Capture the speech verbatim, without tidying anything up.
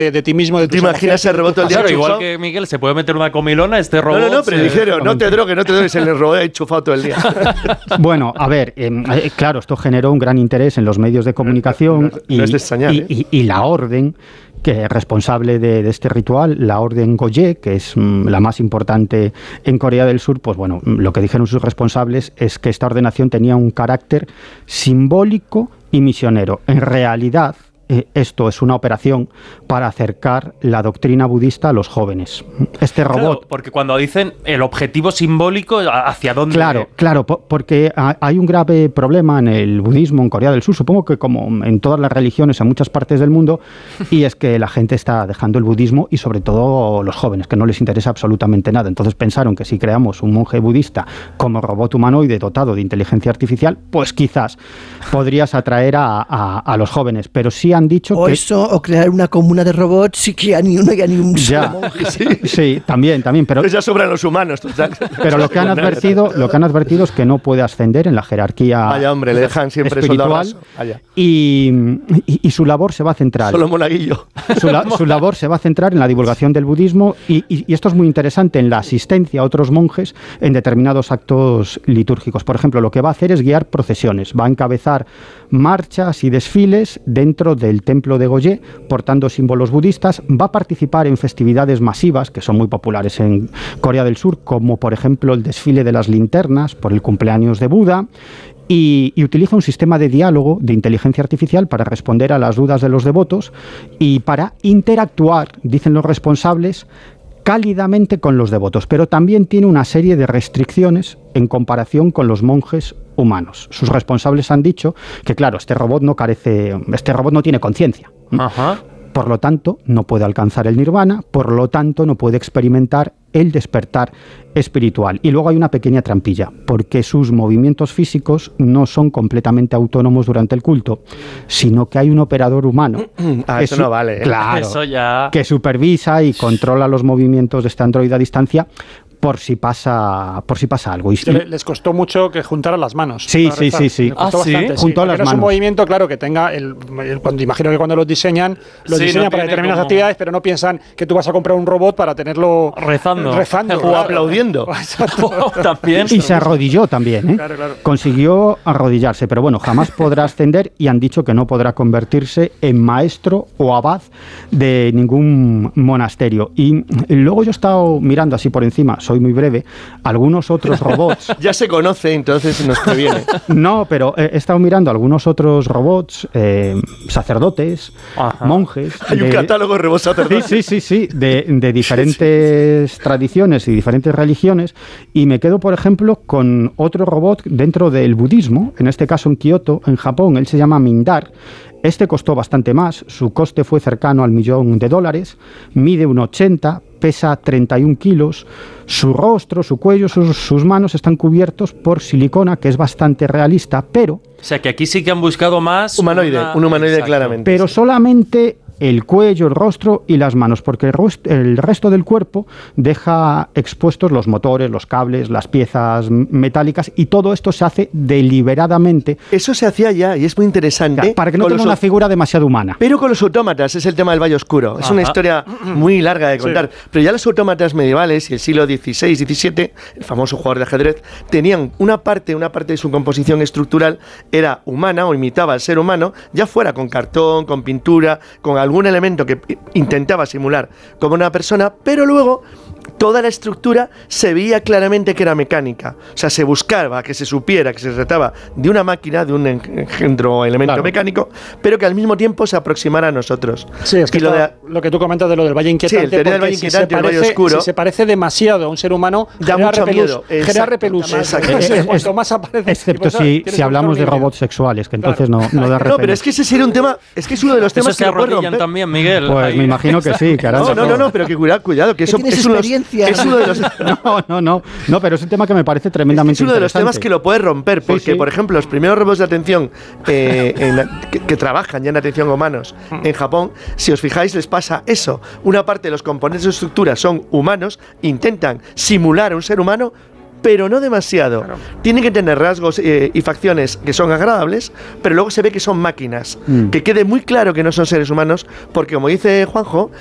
de ti mismo, de ¿Te imaginas el robot todo el día? Claro, igual que Miguel se puede meter una comilona, este robot... No, no, no, pero dijeron, no te drogues, no te drogues, el robot ha enchufado todo el día. Bueno, a ver, eh, claro, esto generó un gran interés en los medios de comunicación no, no, y, no es de extrañar, y, ¿eh? y, y la orden que es responsable de, de este ritual, la orden Goye, que es mm, la más importante en Corea del Sur, pues bueno, lo que dijeron sus responsables es que esta ordenación tenía un carácter simbólico y misionero. En realidad, eh, esto es una operación para acercar la doctrina budista a los jóvenes. Este robot... Claro, porque cuando dicen el objetivo simbólico, ¿hacia dónde? Claro, claro, po- porque ha- hay un grave problema en el budismo en Corea del Sur, supongo que como en todas las religiones en muchas partes del mundo, y es que la gente está dejando el budismo y sobre todo los jóvenes, que no les interesa absolutamente nada. Entonces pensaron que si creamos un monje budista como robot humanoide dotado de inteligencia artificial, pues quizás podrías atraer a, a, a los jóvenes, pero sí han dicho o que... eso, o crear una comuna de robots y que ya ni uno, ya ni un solo Ya, monje. sí, sí, también, también, pero... Pues ya sobran los humanos, total. Pero lo que han advertido, lo que han advertido es que no puede ascender en la jerarquía Vaya hombre, le dejan siempre soldado raso. espiritual Vaya. y, y, y su labor se va a centrar. Solo monaguillo. Su, la- su labor se va a centrar en la divulgación del budismo y, y- y esto es muy interesante, en la asistencia a otros monjes en determinados actos litúrgicos. Por ejemplo, lo que va a hacer es guiar procesiones, va a encabezar marchas y desfiles dentro del templo de Goye, portando símbolos budistas, va a participar en festividades masivas que son muy populares en Corea del Sur, como por ejemplo el desfile de las linternas por el cumpleaños de Buda. Y, y utiliza un sistema de diálogo de inteligencia artificial para responder a las dudas de los devotos y para interactuar, dicen los responsables, cálidamente con los devotos, pero también tiene una serie de restricciones en comparación con los monjes humanos. Sus responsables han dicho que, claro, este robot no carece, este robot no tiene conciencia. Ajá. Por lo tanto, no puede alcanzar el nirvana, por lo tanto, no puede experimentar el despertar espiritual. Y luego hay una pequeña trampilla, porque sus movimientos físicos no son completamente autónomos durante el culto, sino que hay un operador humano. Ah, que eso su- no vale, ¿eh? Claro, Eso ya... que supervisa y controla los movimientos de este androide a distancia por si pasa, por si pasa algo. Y, Que le- les costó mucho que juntaran las manos. Sí, para sí, rezar. sí, sí. Les costó Ah, ¿sí? bastante, Juntó porque las no es un manos. movimiento, claro, que tenga el, el- cuando imagino que cuando los diseñan, los Sí, diseñan no para tiene determinadas como- actividades, pero no piensan que tú vas a comprar un robot para tenerlo Rezando. rezando O claro. aplaudiendo. Exacto. También. Y se arrodilló también, ¿eh? Claro, claro. Consiguió arrodillarse, pero bueno, jamás podrá ascender y han dicho que no podrá convertirse en maestro o abad de ningún monasterio. Y luego yo he estado mirando así por encima, soy muy breve, algunos otros robots. Ya se conoce, entonces nos previene. No, pero he he estado mirando algunos otros robots, eh, sacerdotes, Ajá. monjes. Hay un de- catálogo de robots Sí, sacerdotes. sí, sí, sí, de, de diferentes tradiciones y diferentes religiones, y me quedo, por ejemplo, con otro robot dentro del budismo, en este caso en Kioto, en Japón. Él se llama Mindar. Este costó bastante más, su coste fue cercano al millón de dólares, mide uno ochenta, pesa treinta y un kilos, su rostro, su cuello, sus, sus manos están cubiertos por silicona, que es bastante realista, pero, O sea, que aquí sí que han buscado más... Humanoide, una- un humanoide Exacto. claramente. pero solamente el cuello, el rostro y las manos, porque el, rust- el resto del cuerpo deja expuestos los motores, los cables, las piezas m- metálicas, y todo esto se hace deliberadamente Eso se hacía ya y es muy interesante. para que no con tenga los una au- figura demasiado humana. Pero con los autómatas es el tema del Valle Oscuro. Es una Ajá. historia muy larga de contar. Pero ya los autómatas medievales y el siglo dieciséis diecisiete, el famoso jugador de ajedrez, tenían una parte, una parte de su composición estructural era humana o imitaba al ser humano, ya fuera con cartón, con pintura, con algún elemento que i- intentaba simular como una persona, pero luego toda la estructura se veía claramente que era mecánica. O sea, se buscaba que se supiera que se trataba de una máquina, de un engendro o elemento Claro. mecánico, pero que al mismo tiempo se aproximara a nosotros. Sí, es que Y lo esto- de- lo que tú comentas de lo del Valle Inquietante, Sí, el teoría del porque Valle si Inquietante, se el Valle parece- Oscuro. si se parece demasiado a un ser humano, Da genera mucho repelús, miedo. genera Exacto. repelús. Exacto. Entonces, Es- cuanto es- más aparece, Excepto pues, si, tienes si que hablamos buscar de un vídeo. robots sexuales, que entonces no, no da No, pero repelús. es que ese sería un tema, es que es uno de los temas Eso se que lo puede arrodillan romper. también, Miguel. Pues Ahí. me imagino que sí, que harán No, de no, no, todo. no, pero que cuidado, cuidado, que eso tienes es uno, de los, experiencia. es uno de los No, no, no, no, pero es un tema que me parece es tremendamente uno de los interesante. temas que lo puede romper, porque, Sí, sí. por ejemplo, los primeros robots de atención eh, en la- que, que trabajan ya en atención a humanos en Japón, si os fijáis, les pasa eso. Una parte de los componentes de su estructura son humanos, intentan simular a un ser humano, pero no demasiado. Claro. Tienen que tener rasgos eh, y facciones que son agradables, pero luego se ve que son máquinas. Mm. Que quede muy claro que no son seres humanos, porque como dice Juanjo,